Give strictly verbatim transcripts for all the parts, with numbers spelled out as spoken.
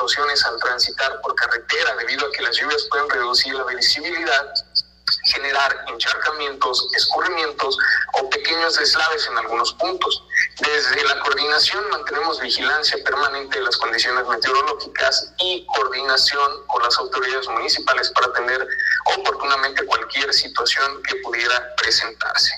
precauciones al transitar por carretera, debido a que las lluvias pueden reducir la visibilidad, generar encharcamientos, escurrimientos o pequeños deslaves en algunos puntos. Desde la coordinación mantenemos vigilancia permanente de las condiciones meteorológicas y coordinación con las autoridades municipales para atender oportunamente cualquier situación que pudiera presentarse.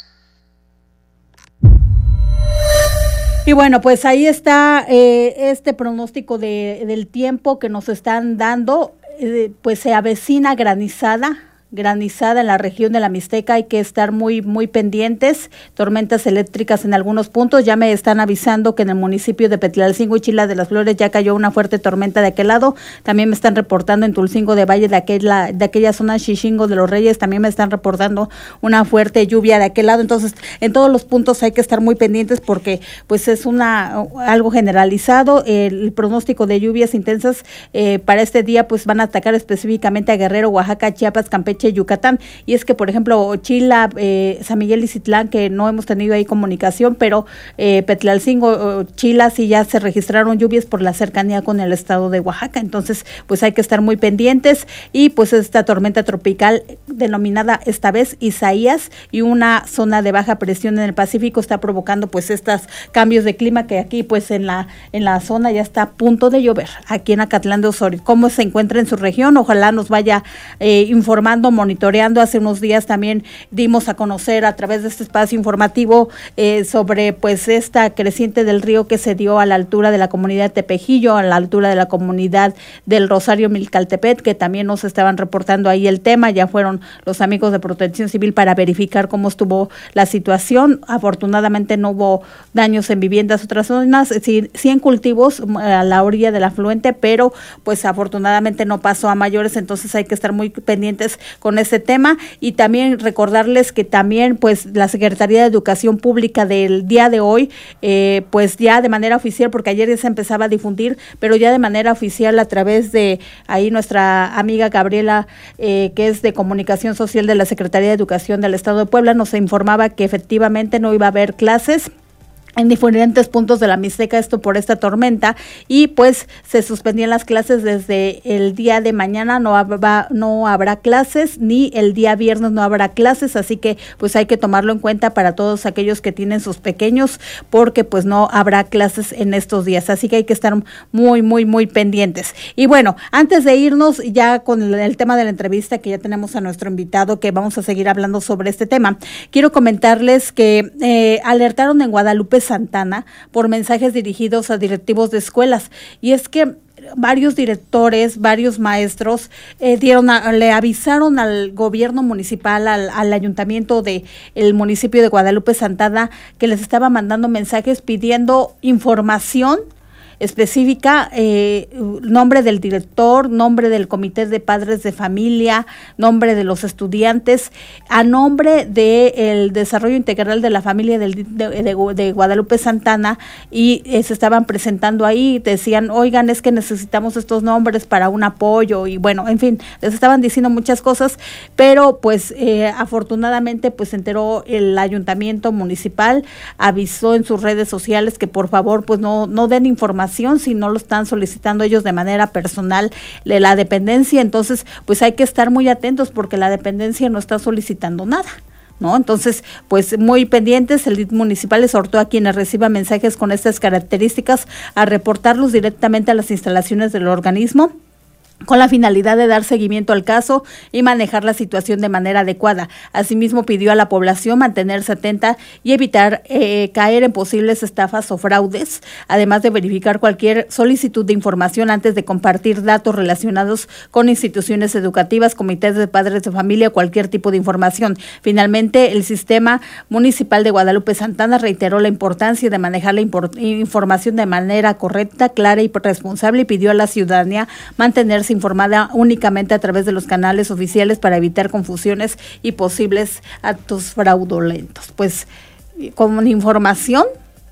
Y bueno, pues ahí está eh, este pronóstico de, del tiempo que nos están dando, eh, pues se avecina granizada. granizada en la región de la Mixteca, hay que estar muy muy pendientes, tormentas eléctricas en algunos puntos, ya me están avisando que en el municipio de Petlalcingo y Chila de las Flores ya cayó una fuerte tormenta de aquel lado, también me están reportando en Tulcingo de Valle de aquella, de aquella zona Xixingo de los Reyes, también me están reportando una fuerte lluvia de aquel lado, entonces en todos los puntos hay que estar muy pendientes porque pues es una algo generalizado, el, el pronóstico de lluvias intensas eh, para este día pues van a atacar específicamente a Guerrero, Oaxaca, Chiapas, Campeche, Yucatán, y es que por ejemplo Chila, eh, San Miguel y Citlán, que no hemos tenido ahí comunicación, pero eh, Petlalcingo, Chila sí ya se registraron lluvias por la cercanía con el estado de Oaxaca, entonces pues hay que estar muy pendientes, y pues esta tormenta tropical denominada esta vez Isaías y una zona de baja presión en el Pacífico está provocando pues estos cambios de clima que aquí pues en la en la zona ya está a punto de llover, aquí en Acatlán de Osorio. ¿Cómo se encuentra en su región? Ojalá nos vaya eh, informando, monitoreando. Hace unos días también dimos a conocer a través de este espacio informativo eh, sobre pues esta creciente del río que se dio a la altura de la comunidad de Tepejillo, a la altura de la comunidad del Rosario Milcaltepet, que también nos estaban reportando ahí el tema, ya fueron los amigos de Protección Civil para verificar cómo estuvo la situación. Afortunadamente no hubo daños en viviendas, otras zonas, sí, sí en cultivos a la orilla del afluente, pero pues afortunadamente no pasó a mayores, entonces hay que estar muy pendientes con este tema, y también recordarles que también pues la Secretaría de Educación Pública del día de hoy, eh, pues ya de manera oficial, porque ayer ya se empezaba a difundir, pero ya de manera oficial a través de ahí nuestra amiga Gabriela, eh, que es de Comunicación Social de la Secretaría de Educación del Estado de Puebla, nos informaba que efectivamente no iba a haber clases en diferentes puntos de la Mixteca, esto por esta tormenta, y pues se suspendían las clases desde el día de mañana, no habrá, no habrá clases, ni el día viernes no habrá clases, así que pues hay que tomarlo en cuenta para todos aquellos que tienen sus pequeños, porque pues no habrá clases en estos días, así que hay que estar muy, muy, muy pendientes. Y bueno, antes de irnos ya con el, el tema de la entrevista, que ya tenemos a nuestro invitado, que vamos a seguir hablando sobre este tema, quiero comentarles que eh, alertaron en Guadalupe Santana por mensajes dirigidos a directivos de escuelas, y es que varios directores, varios maestros eh, dieron a, le avisaron al gobierno municipal, al, al ayuntamiento de el municipio de Guadalupe Santana, que les estaba mandando mensajes pidiendo información específica, eh, nombre del director, nombre del comité de padres de familia, nombre de los estudiantes, a nombre del desarrollo integral de la familia del, de, de, de Guadalupe Santana, y eh, se estaban presentando ahí, decían, oigan, es que necesitamos estos nombres para un apoyo, y bueno, en fin, les estaban diciendo muchas cosas, pero pues eh, afortunadamente pues se enteró el ayuntamiento municipal, avisó en sus redes sociales que por favor pues no, no den información si no lo están solicitando ellos de manera personal de la dependencia, entonces pues hay que estar muy atentos porque la dependencia no está solicitando nada, ¿no? Entonces, pues muy pendientes, el D I F municipal exhortó a quienes reciban mensajes con estas características a reportarlos directamente a las instalaciones del organismo, con la finalidad de dar seguimiento al caso y manejar la situación de manera adecuada. Asimismo, pidió a la población mantenerse atenta y evitar eh, caer en posibles estafas o fraudes, además de verificar cualquier solicitud de información antes de compartir datos relacionados con instituciones educativas, comités de padres de familia o cualquier tipo de información. Finalmente, el Sistema Municipal de Guadalupe Santana reiteró la importancia de manejar la import- información de manera correcta, clara y responsable, y pidió a la ciudadanía mantenerse informada únicamente a través de los canales oficiales para evitar confusiones y posibles actos fraudulentos. Pues con información,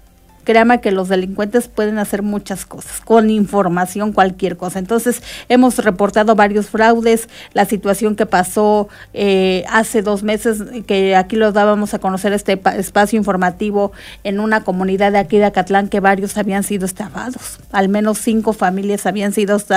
créame que los delincuentes pueden hacer muchas cosas, con información cualquier cosa. Entonces hemos reportado varios fraudes, la situación que pasó eh, hace dos meses, que aquí lo dábamos a conocer este espacio informativo en una comunidad de aquí de Acatlán, que varios habían sido estafados, al menos cinco familias habían sido estafadas